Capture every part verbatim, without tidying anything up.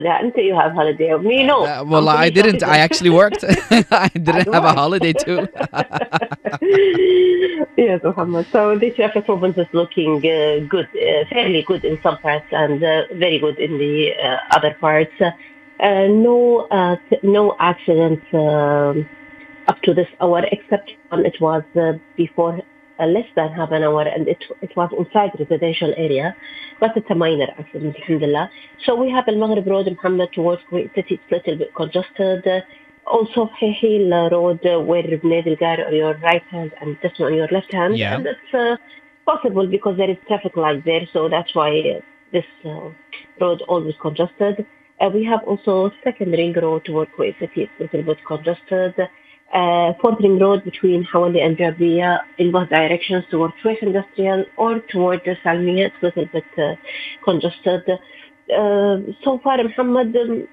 Yeah, until you have holiday. Me, no. Uh, I'm well, I fully didn't. I citizen. actually worked. I At didn't have a work. holiday too. Yes, Muhammad. So the traffic movement is looking uh, good, uh, fairly good in some parts and uh, very good in the uh, other parts. Uh, uh, no, uh, t- no accidents um, up to this hour, except one. It was uh, before uh, less than half an hour, and it it was inside residential area, but it's a minor accident, alhamdulillah. So we have Al Maghrib Road, Muhammad, towards Kuwait City. It's a little bit congested. Uh, also, Hihil Road, uh, where Bnei Delgar on your right hand and this one on your left hand, Yeah. and it's uh, possible because there is traffic light there, so that's why uh, this uh, road always congested. Uh, we have also second ring road toward Kuwait City. It's a little bit congested. Uh, fourth ring road between Hawali and Jabiya in both directions towards Suez Industrial or toward the Salmiya. It's a little bit uh, congested. Uh, so far, Muhammad, um,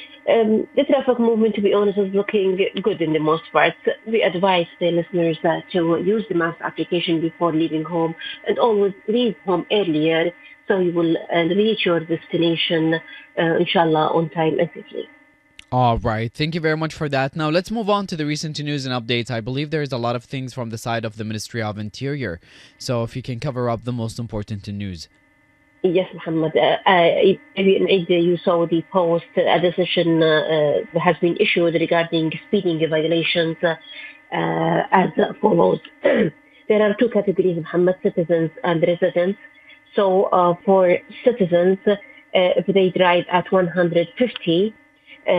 um, the traffic movement, to be honest, is looking good in the most part. We advise the listeners uh, to use the maps application before leaving home and always leave home earlier so you will uh, reach your destination, uh, inshallah, on time and safely. All right. Thank you very much for that. Now let's move on to the recent news and updates. I believe there is a lot of things from the side of the Ministry of Interior. So if you can cover up the most important news. Yes, Mohammed. Uh, uh, maybe in India you saw the post. A decision uh, uh, has been issued regarding speeding violations uh, uh, as follows. There are two categories, Muhammad: citizens and residents. So uh, for citizens, uh, if they drive at one hundred fifty, uh,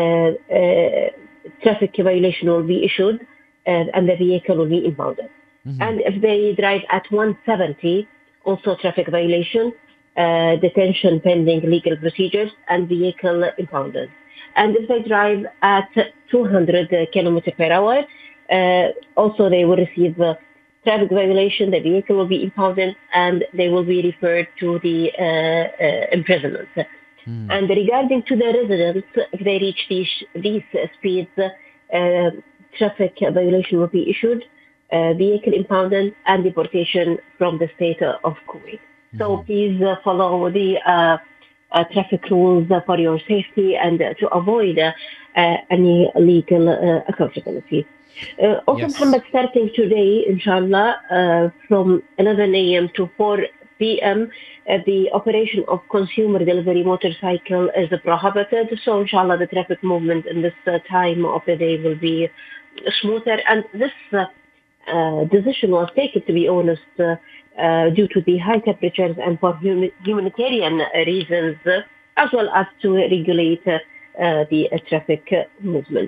uh, traffic violation will be issued uh, and the vehicle will be impounded. Hmm. And if they drive at one hundred seventy, also traffic violation, uh, detention pending legal procedures, and vehicle impounded. And if they drive at two hundred kilometers per hour, uh, also they will receive a traffic violation, the vehicle will be impounded, and they will be referred to the uh, uh, imprisonment. Hmm. And regarding to the residents, if they reach these, these speeds, uh, traffic violation will be issued, uh, vehicle impounded, and deportation from the state of Kuwait. So Hmm. please uh, follow the uh, uh, traffic rules uh, for your safety and uh, to avoid uh, uh, any legal uh, accountability. Uh, also, Yes. Muhammad, starting today, inshallah, uh, from eleven a m to four p m, uh, the operation of consumer delivery motorcycle is prohibited. So, inshallah, the traffic movement in this uh, time of the day will be smoother. And this uh, uh, decision was taken, to be honest, uh, uh, due to the high temperatures and for humi- humanitarian reasons, uh, as well as to regulate uh, uh, the uh, traffic uh, movement.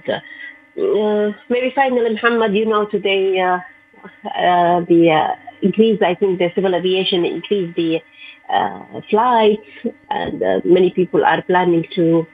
Uh, maybe finally, Muhammad, you know, today uh, uh, the uh, increase, I think the civil aviation increased the uh, flights, and uh, many people are planning to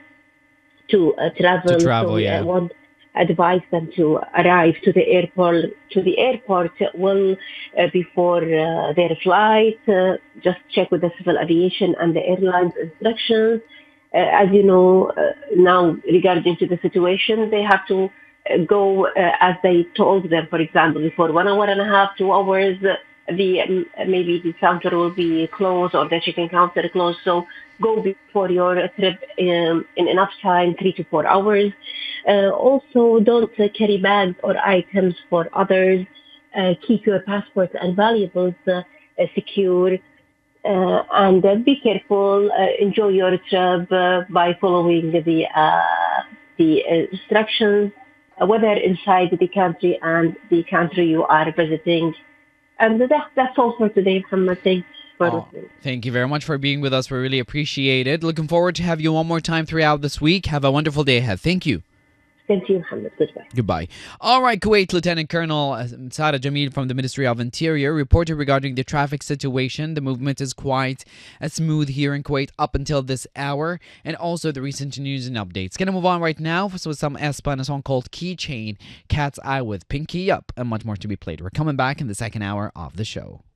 to uh, To travel. So travel, we uh, yeah. want advise them to arrive to the airport to the airport well uh, before uh, their flight. Uh, just check with the civil aviation and the airlines instructions. Uh, as you know, uh, now regarding to the situation, they have to uh, go uh, as they told them. For example, before one hour and a half, two hours. Uh, the um, maybe the counter will be closed or the chicken counter closed. So go before your trip um, in enough time, three to four hours. Uh, also, don't uh, carry bags or items for others. Uh, keep your passport and valuables uh, uh, secure. Uh, and uh, be careful. Uh, enjoy your trip uh, by following the uh, the instructions, uh, whether inside the country and the country you are visiting. And that, that's all for today, Muhammad. Thanks for Oh, listening. thank you very much for being with us. We really appreciate it. Looking forward to have you one more time throughout this week. Have a wonderful day ahead. Thank you. Thank you, Muhammad. Goodbye. Goodbye. All right, Kuwait Lieutenant Colonel uh, Sara Jamil from the Ministry of Interior reported regarding the traffic situation. The movement is quite uh, smooth here in Kuwait up until this hour, and also the recent news and updates. Gonna move on right now with some Espa and a song called Keychain, Cat's Eye with Pinky Up, and much more to be played. We're coming back in the second hour of the show.